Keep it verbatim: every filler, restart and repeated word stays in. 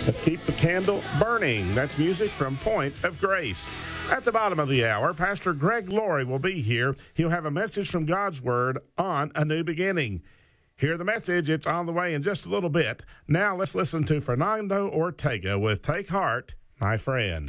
Let's keep the candle burning. That's music from Point of Grace. At the bottom of the hour, Pastor Greg Laurie will be here. He'll have a message from God's Word on a new beginning. Hear the message. It's on the way in just a little bit. Now let's listen to Fernando Ortega with Take Heart, My Friend.